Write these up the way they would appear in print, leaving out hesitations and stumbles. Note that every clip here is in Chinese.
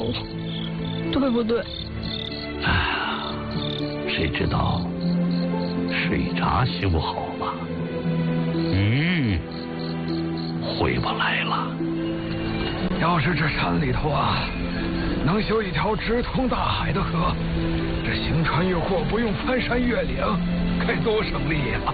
对不对？ 哎，谁知道水闸修好了，鱼回不来了。 要是这山里头啊，能修一条直通大海的河，这行船越货不用翻山越岭，该多省力呀！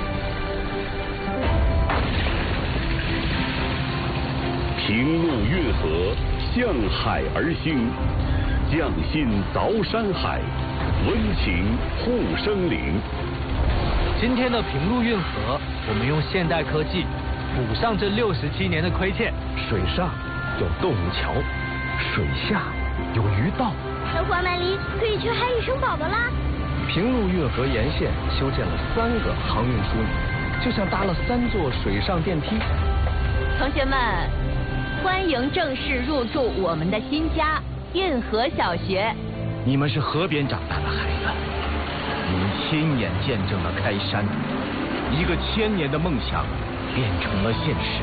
平路运河，向海而兴，匠心凿山海，温情护生灵。 今天的平路运河，我们用现代科技补上这67年的亏欠。 水上有动物桥，水下有鱼道。 这黄曼梨可以去海与生宝宝啦！ 平路运河沿线修建了3个航运枢纽，就像搭了3座水上电梯。 同学们，欢迎正式入住我们的新家运河小学。 你们是河边长大的孩子，你们亲眼见证了开山，一个1000年的梦想变成了现实。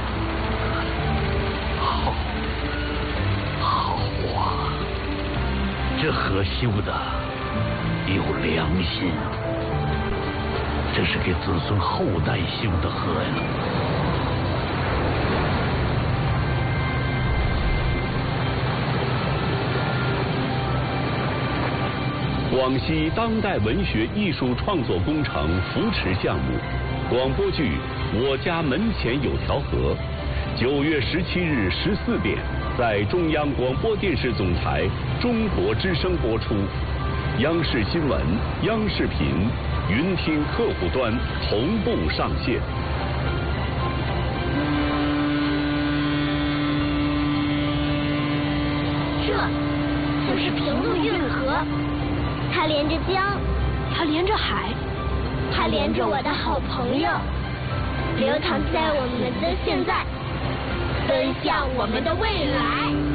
好啊，这河修的有良心，这是给子孙后代修的河呀。 广西当代文学艺术创作工程扶持项目广播剧《我家门前有条河》，9月17日14点在中央广播电视总台中国之声播出，央视新闻、央视频、云听客户端同步上线。 这就是平路运河。它连着江， 它连着海， 它连着我的好朋友，流淌在我们的现在，奔向我们的未来。